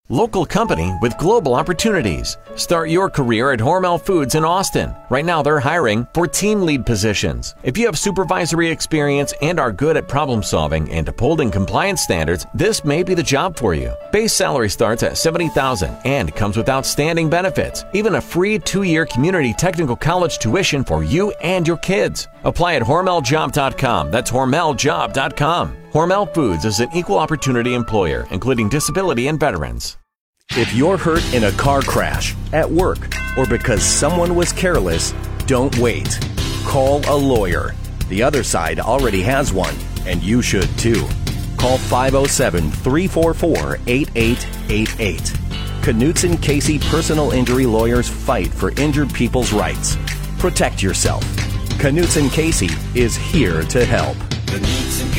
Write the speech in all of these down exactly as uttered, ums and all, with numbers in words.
Local company with global opportunities. Start your career at Hormel Foods in Austin. Right now they're hiring for team lead positions. If you have supervisory experience and are good at problem solving and upholding compliance standards, this may be the job for you. Base salary starts at seventy thousand dollars and comes with outstanding benefits, even a free two-year community technical college tuition for you and your kids. Apply at hormel job dot com. That's hormel job dot com. Hormel Foods is an equal opportunity employer, including disability and veterans. If you're hurt in a car crash, at work, or because someone was careless, don't wait. Call a lawyer. The other side already has one, and you should too. Call five oh seven, three four four, eight eight eight eight. Knutson Casey Personal Injury Lawyers fight for injured people's rights. Protect yourself. Knutson Casey is here to help. Knutson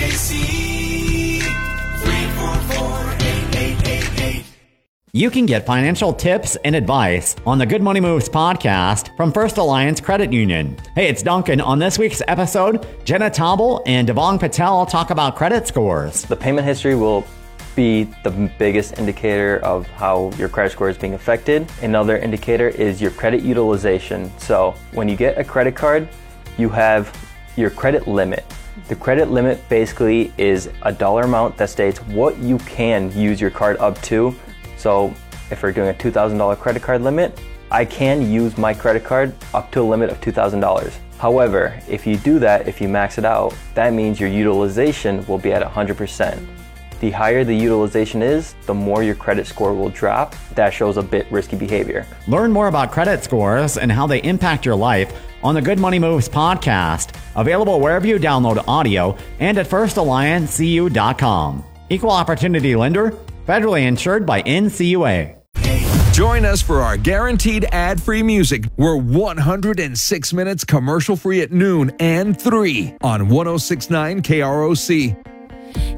Casey, three four four, eight eight eight eight. You can get financial tips and advice on the Good Money Moves podcast from First Alliance Credit Union. Hey, it's Duncan. On this week's episode, Jenna Tobble and Devang Patel talk about credit scores. The payment history will be the biggest indicator of how your credit score is being affected. Another indicator is your credit utilization. So when you get a credit card, you have your credit limit. The credit limit basically is a dollar amount that states what you can use your card up to. So if we're doing a two thousand dollars credit card limit, I can use my credit card up to a limit of two thousand dollars. However, if you do that, if you max it out, that means your utilization will be at one hundred percent. The higher the utilization is, the more your credit score will drop. That shows a bit risky behavior. Learn more about credit scores and how they impact your life on the Good Money Moves podcast, available wherever you download audio and at first alliance c u dot com. Equal opportunity lender, federally insured by N C U A. Join us for our guaranteed ad-free music. We're one hundred six minutes commercial-free at noon and three on one oh six point nine K R O C.